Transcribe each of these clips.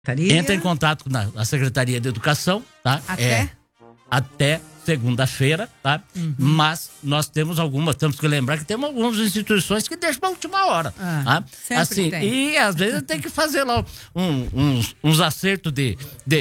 Entra em contato com a Secretaria de Educação, tá? Até segunda-feira, tá? Mas nós temos que lembrar que temos algumas instituições que deixam para a última hora, tá? Assim, e às vezes tem que fazer lá uns acertos de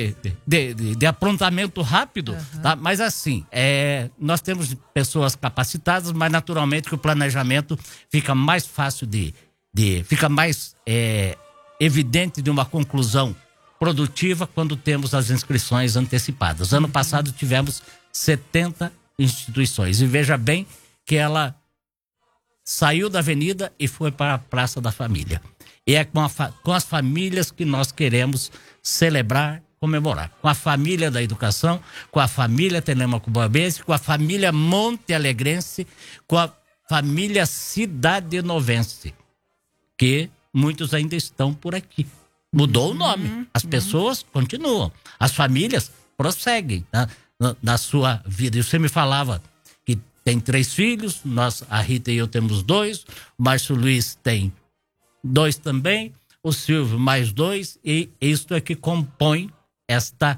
aprontamento rápido, tá? Mas assim, nós temos pessoas capacitadas, mas naturalmente que o planejamento fica mais fácil fica mais evidente de uma conclusão produtiva quando temos as inscrições antecipadas. Ano passado tivemos 70 instituições. E veja bem que ela saiu da avenida e foi para a Praça da Família. E é com as famílias que nós queremos celebrar, comemorar. Com a família da educação, com a família telemaco-borbense, com a família monte-alegrense, com a família cidadenovense, que muitos ainda estão por aqui. Mudou o nome. As pessoas continuam. As famílias prosseguem na sua vida. E você me falava que tem 3 filhos, a Rita e eu temos 2, o Márcio Luiz tem 2 também, o Silvio mais 2, e isto é que compõe esta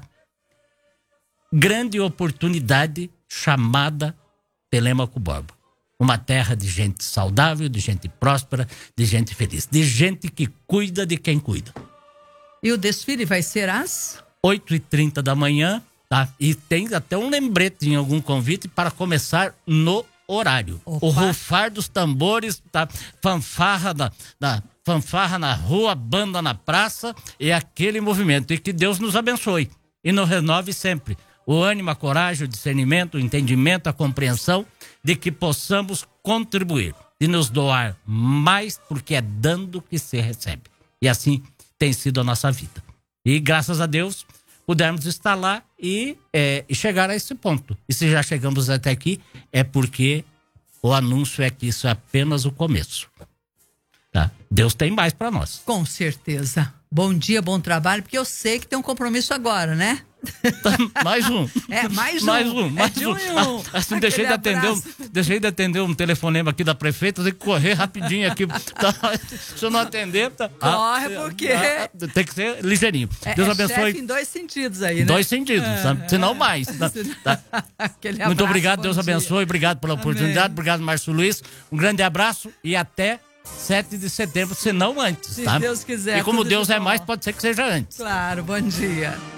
grande oportunidade chamada Telêmaco Borba. Uma terra de gente saudável, de gente próspera, de gente feliz, de gente que cuida de quem cuida. E o desfile vai ser às 8h30 da manhã, tá? E tem até um lembrete em algum convite para começar no horário. Opa. O rufar dos tambores, tá? Fanfarra fanfarra na rua, banda na praça, e aquele movimento. E que Deus nos abençoe e nos renove sempre o ânimo, a coragem, o discernimento, o entendimento, a compreensão de que possamos contribuir e nos doar mais, porque é dando que se recebe. E assim tem sido a nossa vida. E graças a Deus pudermos estar lá e chegar a esse ponto. E se já chegamos até aqui, é porque o anúncio é que isso é apenas o começo. Tá? Deus tem mais para nós. Com certeza. Bom dia, bom trabalho, porque eu sei que tem um compromisso agora, né? Mais um. Mais um. Assim, deixei de atender um telefonema aqui da prefeita, tem que correr rapidinho aqui. Se eu não atender... Corre, porque... tem que ser ligeirinho. Deus abençoe. Chefe em 2 sentidos aí, né? Em 2 sentidos, se não mais. Tá? Muito obrigado, Deus abençoe. Obrigado pela oportunidade. Amém. Obrigado, Márcio Luiz. Um grande abraço e até 7 de setembro, se não antes. Se tá? Deus quiser. E como Deus é mais, pode ser que seja antes. Claro, bom dia.